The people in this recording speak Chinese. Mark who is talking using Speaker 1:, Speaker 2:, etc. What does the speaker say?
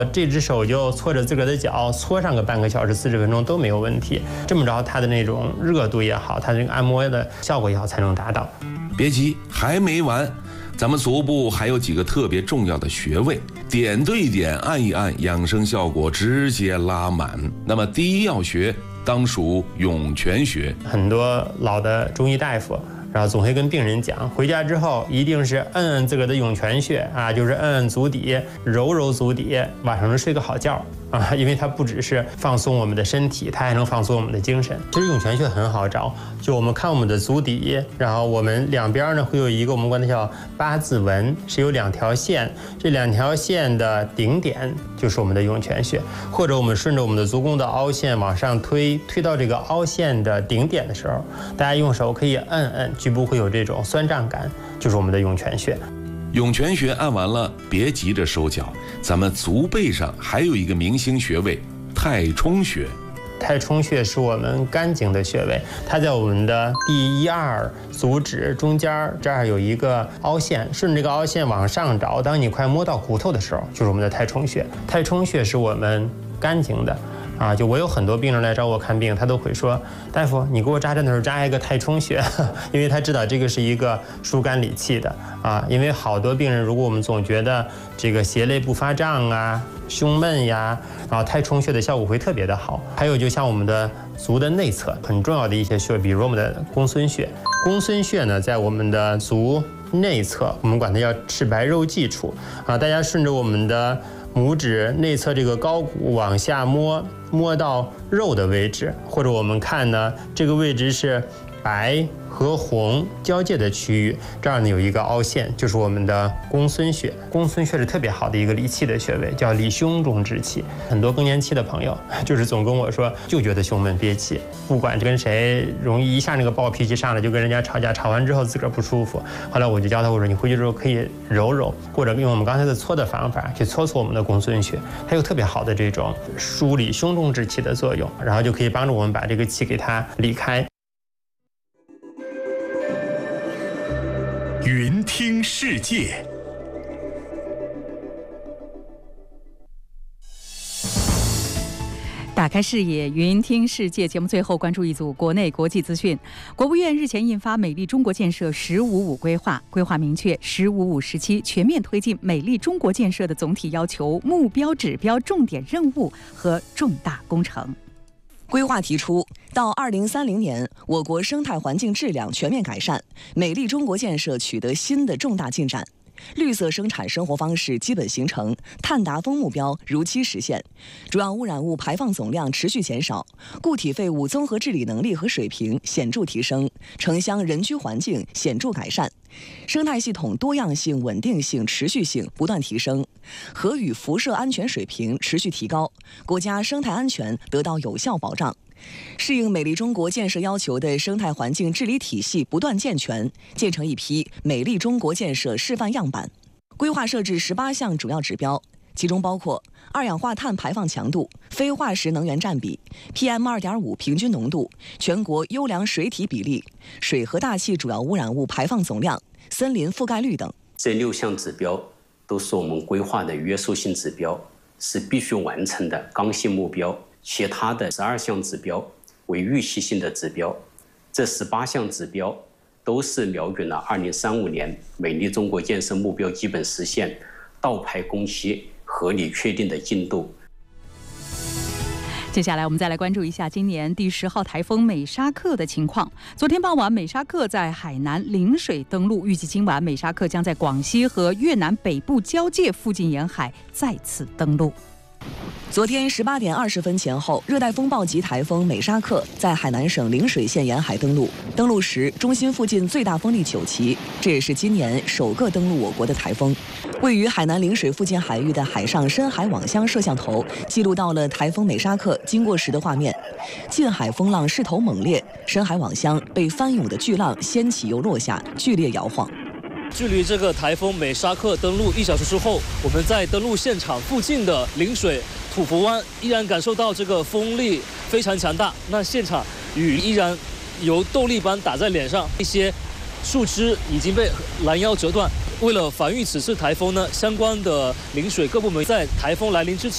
Speaker 1: 这只手就搓着自个儿的脚，搓上个半个小时、40分钟都没有问题。这么着，它的那种热度也好，它这个按摩的效果也好，才能达到。
Speaker 2: 别急，还没完，咱们足部还有几个特别重要的穴位，点对点按一按，养生效果直接拉满。那么第一要穴当属涌泉穴。
Speaker 1: 很多老的中医大夫，然后总会跟病人讲，回家之后一定是按按自个儿的涌泉穴啊，就是按按足底，揉揉足底，晚上能睡个好觉啊，因为它不只是放松我们的身体，它还能放松我们的精神。其实涌泉穴很好找，就我们看我们的足底，然后我们两边呢会有一个我们管它叫八字纹，是有2条线，这2条线的顶点就是我们的涌泉穴，或者我们顺着我们的足弓的凹陷往上推到这个凹陷的顶点的时候，大家用手可以按按，局部会有这种酸胀感，就是我们的涌泉穴。
Speaker 2: 涌泉穴按完了，别急着收脚，咱们足背上还有一个明星穴位太冲穴。
Speaker 1: 太冲穴是我们肝经的穴位，它在我们的第1、2足趾中间，这儿有一个凹陷，顺着这个凹陷往上找，当你快摸到骨头的时候，就是我们的太冲穴。太冲穴是我们肝经的。就我有很多病人来找我看病，他都会说，大夫，你给我扎针的时候扎一个太冲穴，因为他知道这个是一个疏肝理气的因为好多病人，如果我们总觉得这个胁肋部发胀啊、胸闷呀，然后太冲穴的效果会特别的好。还有就像我们的足的内侧很重要的一些穴，比如我们的公孙穴。公孙穴呢，在我们的足内侧，我们管它叫赤白肉际处大家顺着我们的拇指内侧这个高骨往下摸到肉的位置，或者我们看呢，这个位置是白和红交界的区域，这儿呢有一个凹陷，就是我们的公孙穴。公孙穴是特别好的一个理气的穴位，叫理胸中之气。很多更年期的朋友就是总跟我说，就觉得胸闷憋气，不管跟谁容易一下那个暴脾气上来就跟人家吵架，吵完之后自个儿不舒服。后来我就教他，我说你回去之后可以揉揉，或者用我们刚才的搓的方法去搓我们的公孙穴，它有特别好的这种梳理胸中之气的作用，然后就可以帮助我们把这个气给它理开。
Speaker 3: 云听世界，
Speaker 4: 打开视野，云听世界节目最后关注一组国内国际资讯。国务院日前印发《美丽中国建设“15+5”规划》，规划明确“15+5”时期全面推进美丽中国建设的总体要求、目标、指标、重点任务和重大工程。
Speaker 5: 规划提出，到2030年，我国生态环境质量全面改善，美丽中国建设取得新的重大进展。绿色生产生活方式基本形成，碳达峰目标如期实现，主要污染物排放总量持续减少，固体废物综合治理能力和水平显著提升，城乡人居环境显著改善，生态系统多样性、稳定性、持续性不断提升，核与辐射安全水平持续提高，国家生态安全得到有效保障。适应美丽中国建设要求的生态环境治理体系不断健全，建成一批美丽中国建设示范样板。规划设置18项主要指标，其中包括二氧化碳排放强度、非化石能源占比、PM2.5平均浓度、全国优良水体比例、水和大气主要污染物排放总量、森林覆盖率等。
Speaker 6: 这6项指标都是我们规划的约束性指标，是必须完成的刚性目标。其他的12项指标为预期性的指标，这18项指标都是瞄准了2035年美丽中国建设目标基本实现倒排工期合理确定的进度。
Speaker 4: 接下来我们再来关注一下今年第10号台风美沙克的情况。昨天傍晚，美沙克在海南陵水登陆，预计今晚美沙克将在广西和越南北部交界附近沿海再次登陆。
Speaker 5: 昨天18点20分前后，热带风暴级台风美沙克在海南省陵水县沿海登陆。登陆时，中心附近最大风力9级，这也是今年首个登陆我国的台风。位于海南陵水附近海域的海上深海网箱摄像头记录到了台风美沙克经过时的画面。近海风浪势头猛烈，深海网箱被翻涌的巨浪掀起又落下，剧烈摇晃。
Speaker 7: 距离这个台风美沙克登陆1小时之后，我们在登陆现场附近的陵水土福湾依然感受到这个风力非常强大。那现场雨依然由豆粒般打在脸上，一些树枝已经被拦腰折断。为了防御此次台风呢，相关的陵水各部门在台风来临之前